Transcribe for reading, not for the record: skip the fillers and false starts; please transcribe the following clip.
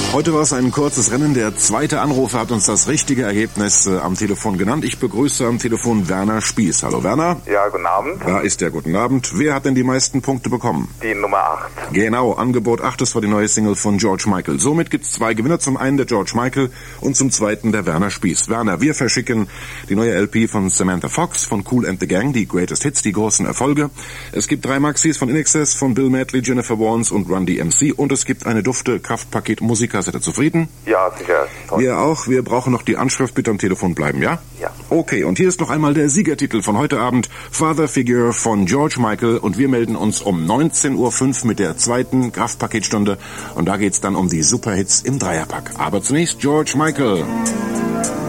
Heute war es ein kurzes Rennen. Der zweite Anrufer hat uns das richtige Ergebnis am Telefon genannt. Ich begrüße am Telefon Werner Spieß. Hallo Werner. Ja, guten Abend. Da ist der, guten Abend. Wer hat denn die meisten Punkte bekommen? Die Nummer 8. Genau, Angebot 8, das war die neue Single von George Michael. Somit gibt's zwei Gewinner. Zum einen der George Michael und zum zweiten der Werner Spieß. Werner, wir verschicken die neue LP von Samantha Fox, von Kool and the Gang, die Greatest Hits, die großen Erfolge. Es gibt 3 Maxis von INXS, von Bill Medley, Jennifer Warnes und Run DMC und es gibt eine dufte Kraftpaket-Musiker. Seid ihr zufrieden? Ja, sicher. Toll. Wir auch. Wir brauchen noch die Anschrift. Bitte am Telefon bleiben, ja? Ja. Okay, und hier ist noch einmal der Siegertitel von heute Abend, Father Figure von George Michael. Und wir melden uns um 19:05 Uhr mit der zweiten Kraftpaketstunde. Und da geht's dann um die Superhits im Dreierpack. Aber zunächst George Michael.